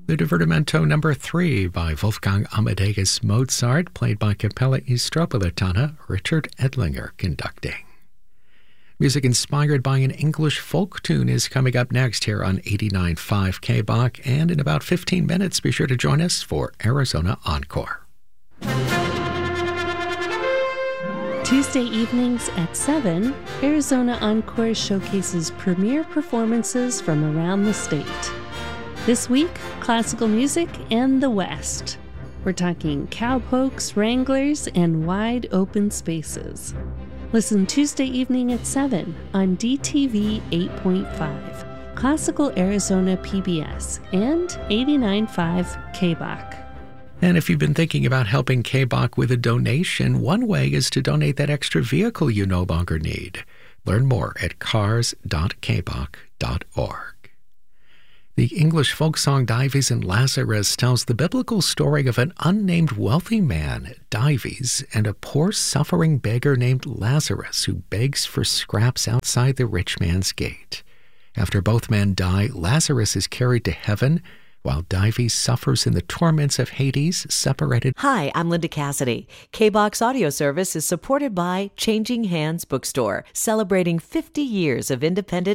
The Divertimento number 3 by Wolfgang Amadeus Mozart, played by Capella Istropolitana, Richard Edlinger conducting. Music inspired by an English folk tune is coming up next here on 89.5 KBOK, and in about 15 minutes, be sure to join us for Arizona Encore. Tuesday evenings at 7, Arizona Encore showcases premier performances from around the state. This week, classical music and the West. We're talking cowpokes, wranglers, and wide open spaces. Listen Tuesday evening at 7 on DTV 8.5, Classical Arizona PBS, and 89.5 KBOK. And if you've been thinking about helping KBOK with a donation, one way is to donate that extra vehicle you no longer need. Learn more at cars.kbok.org. The English folk song Dives and Lazarus tells the biblical story of an unnamed wealthy man, Dives, and a poor suffering beggar named Lazarus who begs for scraps outside the rich man's gate. After both men die, Lazarus is carried to heaven, while Dives suffers in the torments of Hades, separated. Hi, I'm Linda Cassidy. KBOK's audio service is supported by Changing Hands Bookstore, celebrating 50 years of independent